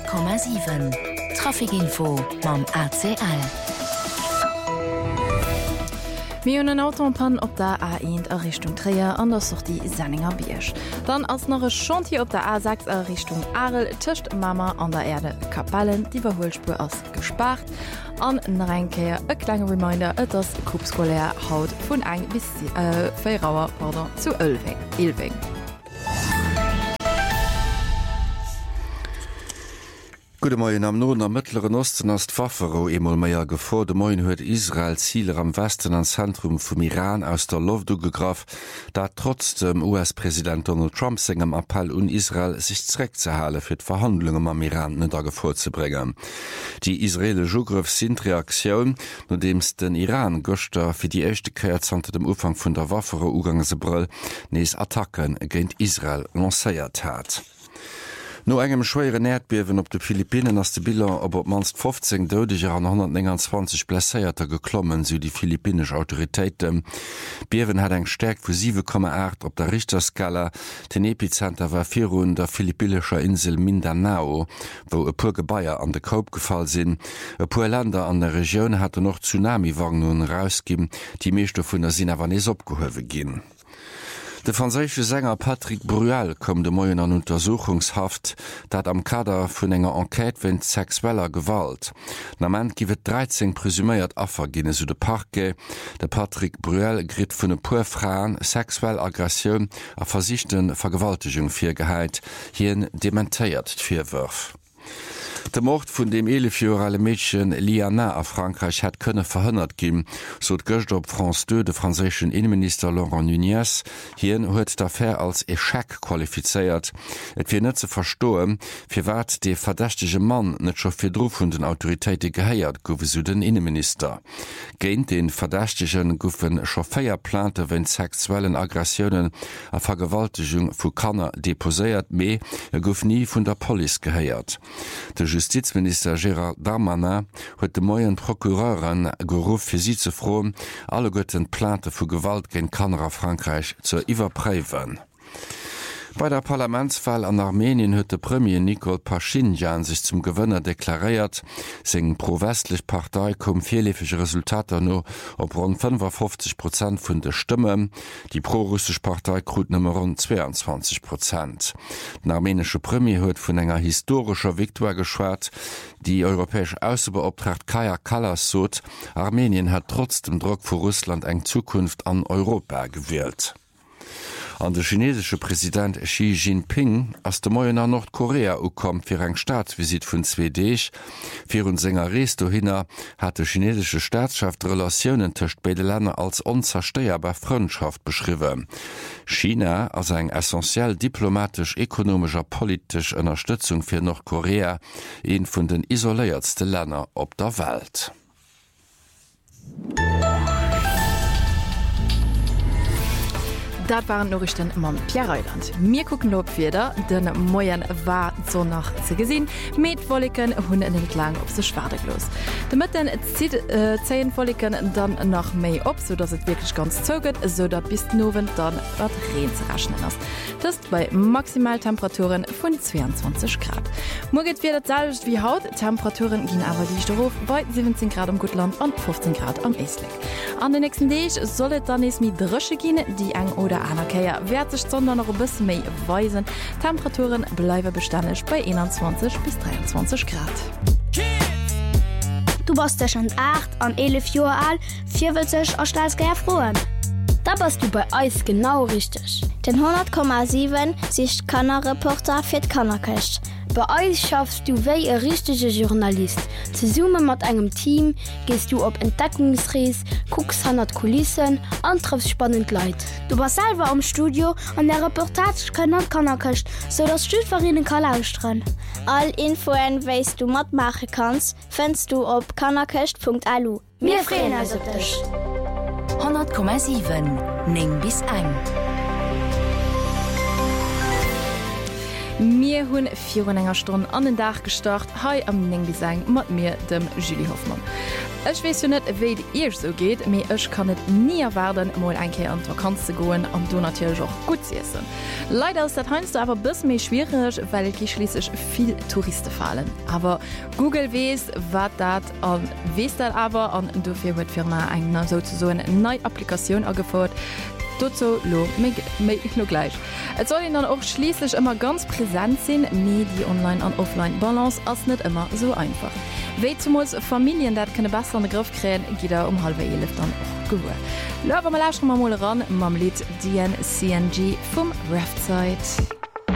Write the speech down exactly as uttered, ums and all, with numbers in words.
Komma sieben Trafikinfo mam A C L. Mi hun en Autopan op der A eins a Richtung Trier an der Sortie Senninger Biersch. Dann als noch e Chantier op der A sechs a Richtung Arel tischcht Mama an der Erde Kapellen, die Verholspur ass gespart. An Reinkeer e kleine Reminder et das Grupskolär haut vun eng bis äh, Feierauer Order zu Ölwing. Ilwing. Gute Morgen am Norden am Mittleren Osten as Pfaffero emol meier gefo de Moin huet Israel Ziele am Westen ans Zentrum vum Iran aus der Lofdu gegraf, dat trotz dem U S-Präsident Donald Trump segem Appell un Israel sich zreck ze hale fir d Verhandlungen am Iran net da vorzubringen. Die israele Jogriff sind Reaktionun, no dems den Iran Göster fir die echte Kreerzante dem Ufang vun der Waffere Ugang se brill nees Attacken géint Israel lacéiert hat. No engem schwere Erdbeben op de Philippinen ass de Bilder op op manst fünfzehn Dödeger an hundertzwanzig Blässéierter geklommen su die philippinisch Autoritéiten. Biewen hat eng Stärk vu sieben Komma acht op der Richterskala. Den Epizenter war virun der philippinescher Insel Mindanao, wo e puer Gebaier an de Koop gefall sinn. E puer Länder an der Region hatte noch Tsunami-Warnungen rausgeben, die meeschte vun der Sinawanes opgehowe ginn. Der französische Sänger Patrick Bruel kom de Moien an Untersuchungshaft, dat am Kader vun enger Enquete wenn sexueller Gewalt. Nament giwet dreizehn presüméiert Affer ginne su de Parke. Der Patrick Bruel grit vun e puer Fraen sexuell Aggression a versichten Vergewaltigung fir geheit, hien dementéiert d'Vierwürf. Der Mord vun dem elefjorale Mädchen Liana a Frankreich hat könne verhënnert gin, so d Göcht op France deux de franzéschen Innenminister Laurent Nunez, hien huet d'Affaire als Echec qualifizéiert. Et fir net ze verstoen, fir wat de verdächtige Mann net scho fir Druf vun den Autoritéite gehéiert goufe su den Innenminister. Géint den Verdächtigen goufen Chauffeier plante wenn sexuellen Aggressionen a Vergewaltigung vu Kanner deposéiert méi, er gouf nie vun der Poli gehéiert. De Justizminister Gérard Darmanin huet de moien Prokureuren gerufen fir sie ze froen, alle Götten Plante vu Gewalt gen Kanner a Frankreich zur iwwerpräwen. Bei der Parlamentswahl an Armenien huet de Premier Nikol Pashinyan sich zum Gewënner deklariert. Seng pro-westlich Partei kom vielefige Resultater no op rund fünfundfünfzig Prozent vun de Stimme. Die pro-russisch Partei krut nummer rund zweiundzwanzig Prozent. Den armenische Premier huet vun enger historischer Viktor geschwart. Die europäische Außenbeauftragte Kaja Kallas sot, Armenien hat trotz dem Druck vor Russland eng Zukunft an Europa gewählt. An der chinesische Präsident Xi Jinping aus der Moien an Nordkorea ukom fir eng Staatsvisit vun zwei Deeg. Fir un Sänger Resto hinner hat de chinesische Staatschaft Relationen töcht beide Länder als unzersteierbar Freundschaft beschriwe. China als eng essentiell diplomatisch, ökonomischer, politisch Unterstützung fir Nordkorea, een vun den isoléiertste Länder op der Welt. Dat waren Norrichten mam Pierreland. Mir gucken op wieder, den Moien war so nach ze gesinn, met Wolliken hunn entlang op se Schwadeglos. De Mëtten zieht äh, zehn Wolliken dann nach méi op, so dats het wirklich ganz zöget, so dat bis nowen dann wat Reen ze raschnen ass. Das bei Maximaltemperaturen vun zweiundzwanzig Grad. Morget wird selbst wie Haut, Temperaturen gehen aber dichterhof bei siebzehn Grad am Gutland und fünfzehn Grad am Eastlik. An den nächsten Tag soll es dann es mit Drösche gehen, die eng oder anerkeier wird sich sondern noch ein bisschen mehr weisen. Temperaturen bleiben beständig bei einundzwanzig bis dreiundzwanzig Grad. Du bist ja schon acht an elf Jahre alt, vierundvierzig und stellst gerne frohen. Da bist du bei uns genau richtig. Den hundert Komma sieben ist Kanner-Reporter für die Kannerkäst. Bei uns schaffst du wie ein richtiger Journalist. Zusammen mit einem Team gehst du auf Entdeckungsreise, guckst hinter die Kulissen und triffst spannende Leute. Du bist selber im Studio und der Reportage kann nicht Kannerkäst, sodass du für ihn lauschen. All Infos, was du mitmachen kannst, findest du auf kannerkäst punkt l u. Wir freuen uns auf dich. hundert Komma sieben Ning bis eng. Mir hunn vier enger Stunde an den Dach gestart, hei am Ning bis eng mat mir dem Julie Hoffmann. Ech wees jo net wéi ihr so geht, méi ech kann net nie erwerden moll enke an Vakanz ze goen an du natürlich auch gut essen. Leider ist dat heinst du aber bis méi schwierig, weil gi schließlich viel Touristen fallen. Aber Google wees wat dat an wees dat aber an dofir huet Firma eng so so neue Applikation afort. Dozo lo no gleich. Et soll dann auch schließlich immer ganz präsent sinn, me die Online- an Offline-Balance ass net immer so einfach. Wéi zu muss Familien dat kënne besser an den Griff kräen, gi er um halbe elef dann och gewur. Lawer mal la mal ran mam Lied D N C N G vum Raftzeit.